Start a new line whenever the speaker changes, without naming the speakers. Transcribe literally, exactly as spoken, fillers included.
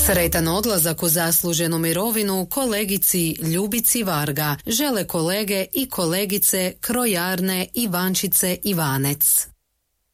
Sretan odlazak u zasluženu mirovinu kolegici Ljubici Varga žele kolege i kolegice Krojarne Ivančice Ivanec.